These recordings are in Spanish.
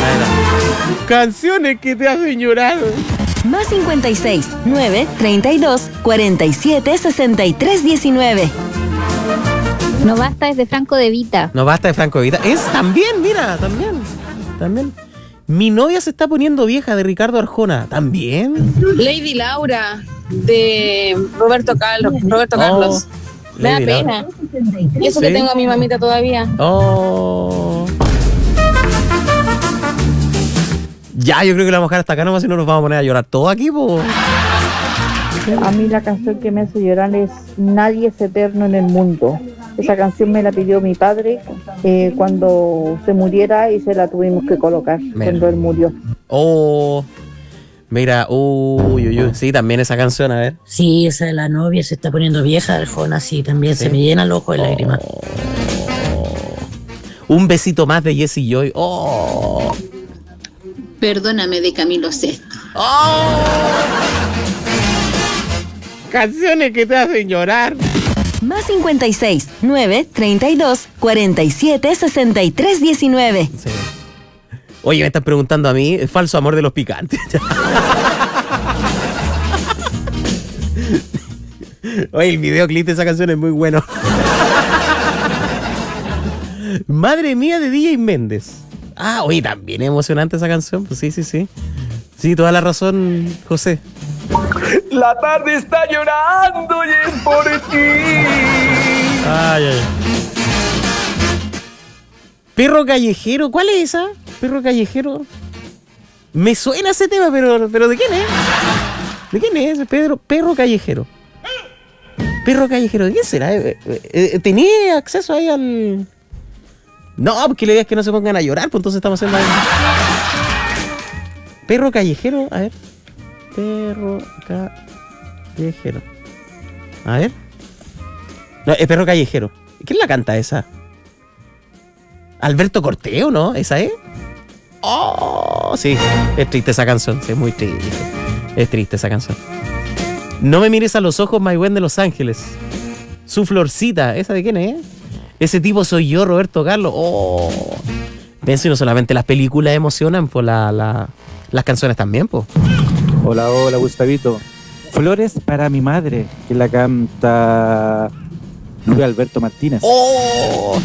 Canciones que te hacen llorar. Más 56 9 32 47 63 19. No basta es de Franco De Vita. No basta de Franco De Vita. Es también, mira, también. Mi novia se está poniendo vieja, de Ricardo Arjona. ¿También? Lady Laura de Roberto Carlos. Me da pena. Y eso ¿Sí? que tengo a mi mamita todavía. Oh. Ya, yo creo que la vamos a dejar hasta acá nomás, si no nos vamos a poner a llorar todos aquí, po. A mí la canción que me hace llorar es Nadie es eterno en el mundo. Esa canción me la pidió mi padre cuando se muriera y se la tuvimos que colocar cuando él murió. Oh, mira, uy. Sí, también esa canción, a ver. Sí, esa de la novia se está poniendo vieja, Arjona, sí, también se me llena el ojo de lágrimas. Un besito más de Jessie Joy. Oh. Perdóname de Camilo VI. Oh. Canciones que te hacen llorar. Más 56 9 32 47 63 19. Sí. Oye, me están preguntando a mí, falso amor de los picantes. Oye, el videoclip de esa canción es muy bueno. Madre mía de DJ Méndez. Ah, oye, también es emocionante esa canción. Pues sí. Sí, toda la razón, José. La tarde está llorando y es por ti. Ay. Perro callejero, ¿cuál es esa? Perro callejero. Me suena ese tema, pero ¿de quién es? ¿De quién es? Perro callejero. Perro callejero, ¿de quién será? ¿Tenía acceso ahí al...? No, porque la idea es que no se pongan a llorar, pues entonces estamos haciendo... Perro callejero, a ver. Perro callejero. A ver. No, es Perro callejero. ¿Quién la canta esa? Alberto Corteo, ¿no? ¿Esa es? Oh, sí. Es triste esa canción. Sí, es muy triste. Es triste esa canción. No me mires a los ojos, My Gwen de Los Ángeles. Su florcita. ¿Esa de quién es? Ese tipo soy yo, Roberto Carlos. Oh. Ven, si no solamente las películas emocionan, pues las canciones también, pues. Hola, Gustavito. Flores para mi madre, que la canta Luis Alberto Martínez. ¡Oh!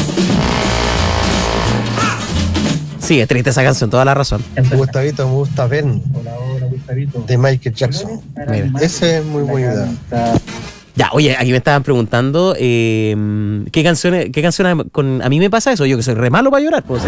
Sí, es triste esa canción, toda la razón. Gustavito, me gusta Ben. Hola, Gustavito. De Michael Jackson. Mira. Ese es muy buena. Ya, oye, aquí me estaban preguntando ¿qué canciones a mí me pasa eso? Yo que soy re malo para llorar, pues. Sí.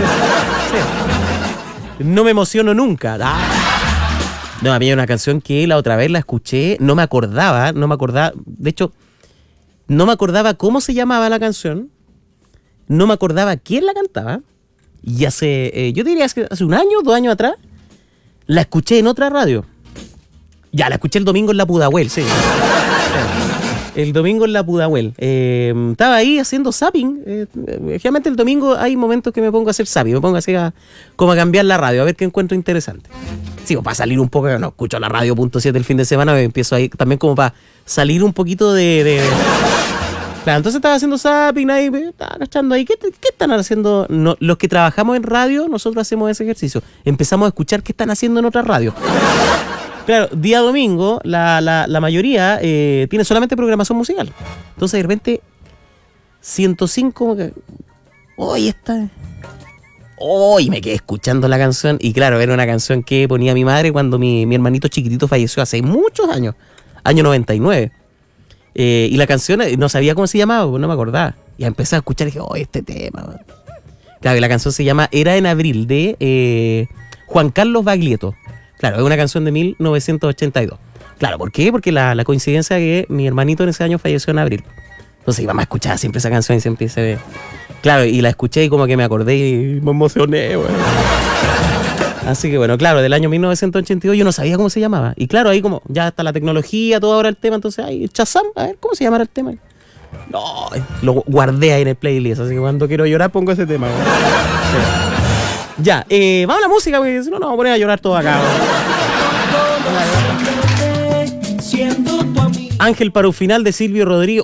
No me emociono nunca. No, a mí hay una canción que la otra vez la escuché, no me acordaba, de hecho, no me acordaba cómo se llamaba la canción, no me acordaba quién la cantaba, y yo diría que hace un año, 2 años atrás, la escuché en otra radio. Ya, la escuché el domingo en la Pudahuel, sí. El domingo en la Pudahuel. Estaba ahí haciendo zapping. Generalmente el domingo hay momentos que me pongo a hacer zapping. Me pongo así como a cambiar la radio, a ver qué encuentro interesante. Sí, para salir un poco, no escucho la radio .7 el fin de semana, me empiezo ahí también como para salir un poquito de... Claro, entonces estaba haciendo zapping ahí, estaba cachando ahí. ¿Qué están haciendo? No, los que trabajamos en radio, nosotros hacemos ese ejercicio. Empezamos a escuchar qué están haciendo en otras radios. Claro, día domingo, la mayoría tiene solamente programación musical. Entonces, de repente, 105, hoy está... Hoy me quedé escuchando la canción. Y claro, era una canción que ponía mi madre cuando mi hermanito chiquitito falleció hace muchos años. Año 99. Y la canción, no sabía cómo se llamaba, no me acordaba. Y empecé a escuchar y dije, este tema. Claro, y la canción se llama Era en Abril, de Juan Carlos Baglietto. Claro, es una canción de 1982. Claro, ¿por qué? Porque la coincidencia que mi hermanito en ese año falleció en abril. Entonces íbamos a escuchar siempre esa canción y siempre se ve. Claro, y la escuché y como que me acordé y me emocioné, bueno. Así que bueno, claro, del año 1982 yo no sabía cómo se llamaba. Y claro, ahí como ya está la tecnología, todo ahora el tema, entonces ahí, Shazam, a ver, ¿cómo se llamará el tema? No, lo guardé ahí en el playlist, así que cuando quiero llorar pongo ese tema. Ya, vamos a la música, porque si no nos vamos a poner a llorar todo acá. Ángel para un final de Silvio Rodríguez.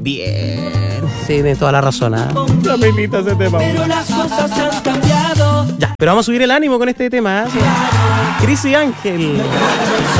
También. Sí, tienes toda la razón. Ya me invita ese tema. Pero las cosas han cambiado Ya, pero vamos a subir el ánimo con este tema. ¿Eh? Cris y Ángel.